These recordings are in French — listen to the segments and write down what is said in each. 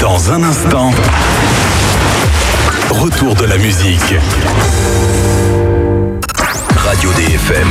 Dans un instant, retour de la musique. Radio DFM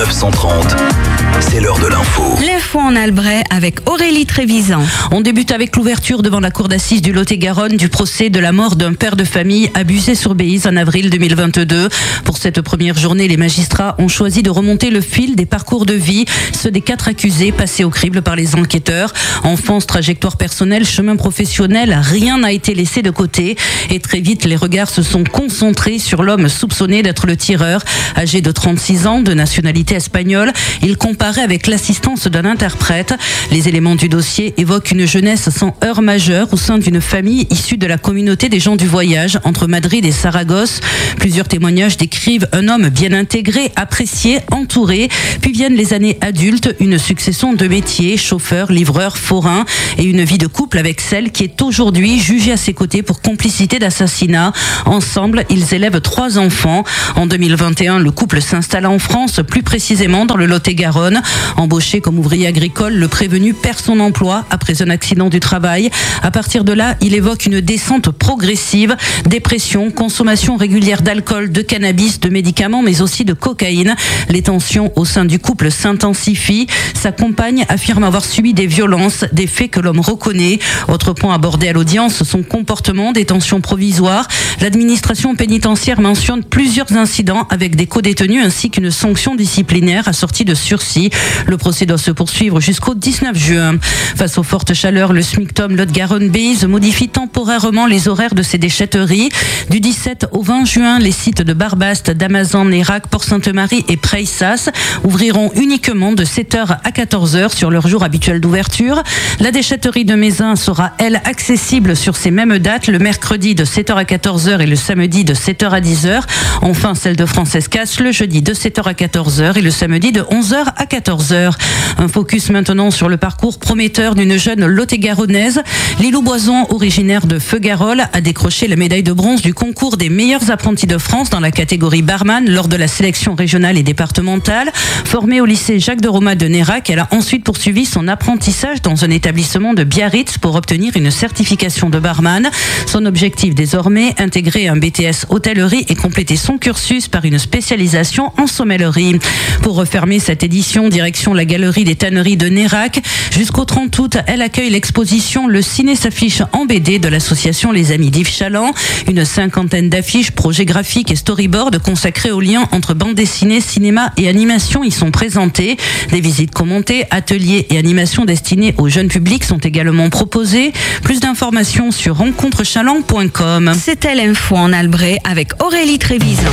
930, c'est l'heure de l'info. L'info en Albret avec Aurélie Trévisan. On débute avec l'ouverture devant la cour d'assises du Lot-et-Garonne du procès de la mort d'un père de famille abusé sur Béziers en avril 2022. Pour cette première journée, les magistrats ont choisi de remonter le fil des parcours de vie, ceux des 4 accusés passés au crible par les enquêteurs. Enfance, trajectoire personnelle, chemin professionnel, rien n'a été laissé de côté. Et très vite, les regards se sont concentrés sur l'homme soupçonné d'être le tireur, âgé de 36 ans, de nationalité espagnole. Il comparaît avec l'assistance d'un interprète. Les éléments du dossier évoquent une jeunesse sans heurts majeurs au sein d'une famille issue de la communauté des gens du voyage entre Madrid et Saragosse. Plusieurs témoignages décrivent un homme bien intégré, apprécié, entouré. Puis viennent les années adultes, une succession de métiers, chauffeur, livreur, forain et une vie de couple avec celle qui est aujourd'hui jugée à ses côtés pour complicité d'assassinat. Ensemble, ils élèvent 3 enfants. En 2021, le couple s'installe en France, plus précisément dans le Lot-et-Garonne. Embauché comme ouvrier agricole, le prévenu perd son emploi après un accident du travail. À partir de là, il évoque une descente progressive, dépression, consommation régulière d'alcool, de cannabis, de médicaments, mais aussi de cocaïne. Les tensions au sein du couple s'intensifient. Sa compagne affirme avoir subi des violences, des faits que l'homme reconnaît. Autre point abordé à l'audience, son comportement, détention provisoire. L'administration pénitentiaire mentionne plusieurs incidents avec des co-détenus ainsi qu'une sanction disciplinaire assortie de sursis. Le procès doit se poursuivre jusqu'au 19 juin. Face aux fortes chaleurs, le SMICTOM Lot-Garonne-Béziers modifie temporairement les horaires de ses déchetteries. Du 17 au 20 juin, les sites de Barbaste, d'Amazon, Nérac, Port-Sainte-Marie et Preissas ouvriront uniquement de 7h à 14h sur leur jour habituel d'ouverture. La déchetterie de Mézin sera, elle, accessible sur ces mêmes dates, le mercredi de 7h à 14h et le samedi de 7h à 10h. Enfin, celle de Francescas, le jeudi de 7h à 14h et le samedi de 11h à 14h. Un focus maintenant sur le parcours prometteur d'une jeune Lot-et-Garonnaise. Lilou Boison, originaire de Feugarolles, a décroché la médaille de bronze du concours des meilleurs apprentis de France dans la catégorie barman lors de la sélection régionale et départementale. Formée au lycée Jacques de Roma de Nérac, elle a ensuite poursuivi son apprentissage dans un établissement de Biarritz pour obtenir une certification de barman. Son objectif désormais, intégrer un BTS hôtellerie et compléter son cursus par une spécialisation en sommellerie. Pour refermer cette édition, direction la galerie des tanneries de Nérac. Jusqu'au 30 août, elle accueille l'exposition Le Ciné s'affiche en BD de l'association Les Amis d'Yves Chaland. Une 50aine d'affiches, projets graphiques et storyboards consacrés aux liens entre bande dessinée, cinéma et animation y sont présentés. Des visites commentées, ateliers et animations destinés au jeune public sont également proposés. Plus d'informations sur rencontrechaland.com. C'était l'info en Albret avec Aurélie Trévisan.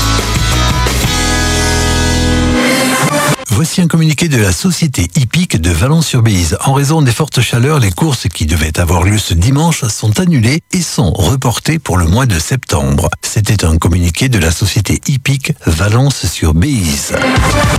Voici un communiqué de la société hippique de Vallon-sur-Béziers. En raison des fortes chaleurs, les courses qui devaient avoir lieu ce dimanche sont annulées et sont reportées pour le mois de septembre. C'était un communiqué de la société hippique Valence-sur-Béziers.